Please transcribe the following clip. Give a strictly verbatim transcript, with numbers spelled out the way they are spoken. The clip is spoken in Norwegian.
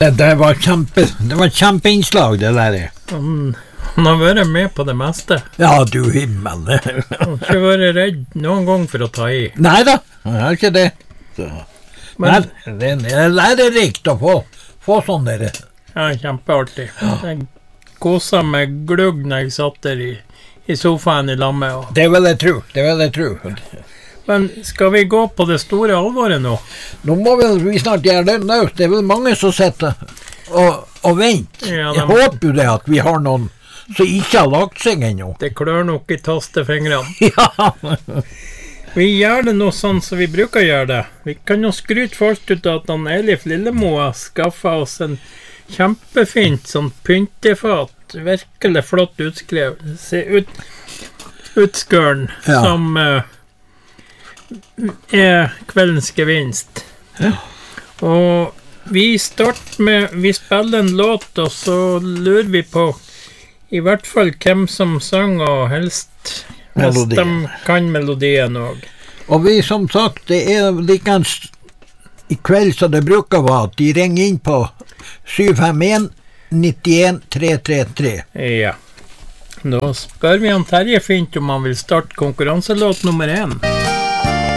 Det, det var kjempe, det var kjempeinnslag, det der. Han, han har vært med på det meste. Ja, du himmel. Han har ikke vært redd noen gang for å ta i. Neida, han har ikke det. Så. Men, Nei, det, det er lærerikt å få, få sånn der. ja, kjempeartig. Jeg koset meg glugg når jeg satt der i, i sofaen i lammet. Og... Det vil jeg tro, det vil jeg tro. Men skal vi gå på det store alvoret nå? Nå må vel vi snart gjøre det nå. Det er vel mange som sitter og, og venter. Ja, Jeg de- håper jo det at vi har noen som ikke har lagt seg ennå. Det klør nok i tastefingrene. Ja. Vi gjør det nå sånn som vi bruker å gjøre det. Vi kan jo skryte først ut av at han Elif Lillemo har skaffet oss en kjempefint sånn pyntefat. Virkelig flott utskrevet. Se ut, utskøren Ja. som uh, er kveldens gevinst. Ja. Og vi starter med, vi spiller en låt, og så lurer vi på i hvert fall hvem som sang, og helst hvis Melodien. de kan melodien også. Og vi som sagt, det er likens i kveld som det bruker være, at de ringer inn på sju fem en ni en tre tre tre. Ja. Nå spør vi han Terje Fint om han vil starte konkurranselåt nummer én.